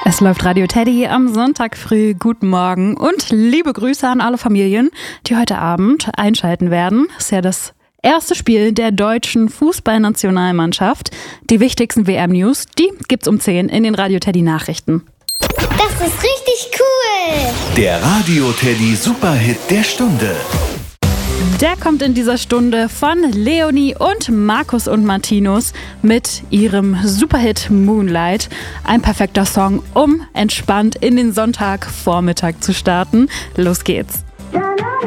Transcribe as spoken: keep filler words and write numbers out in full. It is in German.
Es läuft Radio Teddy am Sonntag früh. Guten Morgen und liebe Grüße an alle Familien, die heute Abend einschalten werden. Es ist ja das erste Spiel der deutschen Fußballnationalmannschaft. Die wichtigsten W M-News, die gibt's um zehn in den Radio Teddy Nachrichten. Das ist richtig cool! Der Radio Teddy Superhit der Stunde. Der kommt in dieser Stunde von Leonie und Markus und Martinus mit ihrem Superhit Moonlight. Ein perfekter Song, um entspannt in den Sonntagvormittag zu starten. Los geht's!